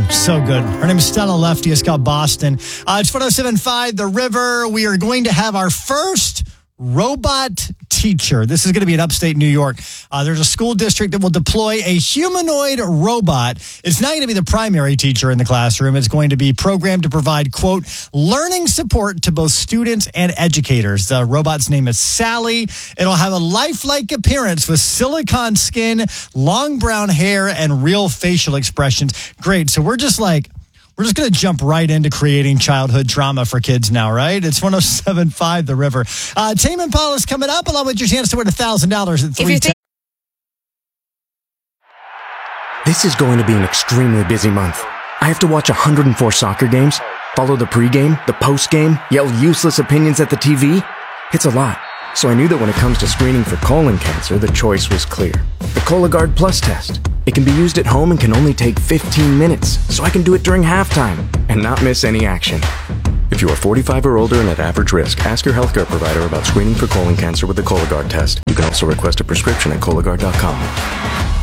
So good. Her name is Stella Lefty. It's called Boston. It's 107.5 The River. We are going to have our first robot teacher. This is going to be in upstate New York. There's a school district that will deploy a humanoid robot. It's not going to be the primary teacher in the classroom. It's going to be programmed to provide, quote, learning support to both students and educators. The robot's name is Sally. It'll have a lifelike appearance with silicone skin, long brown hair, and real facial expressions. Great. So we're just going to jump right into creating childhood drama for kids now, right? It's 107.5 The River. Tame Impala's coming up, along with your chance to win $1,000 at 3. This is going to be an extremely busy month. I have to watch 104 soccer games, follow the pregame, the postgame, yell useless opinions at the TV. It's a lot. So I knew that when it comes to screening for colon cancer, the choice was clear. The Cologuard Plus test. It can be used at home and can only take 15 minutes, so I can do it during halftime and not miss any action. If you are 45 or older and at average risk, ask your healthcare provider about screening for colon cancer with the Cologuard test. You can also request a prescription at Cologuard.com.